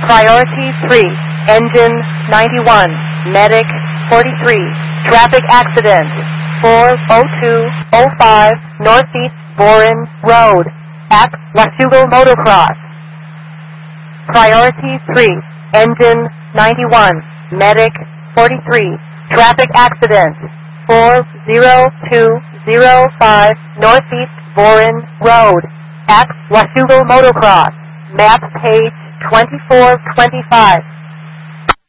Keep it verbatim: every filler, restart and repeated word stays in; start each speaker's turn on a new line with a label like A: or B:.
A: Priority three, engine ninety-one, medic forty-three, traffic accident four oh two oh five Northeast Boren Road at Washougal Motocross. Priority three, engine ninety-one, medic forty-three, traffic accident four oh two oh five Northeast Boren Road at Washougal Motocross. Map page twenty-four twenty-five.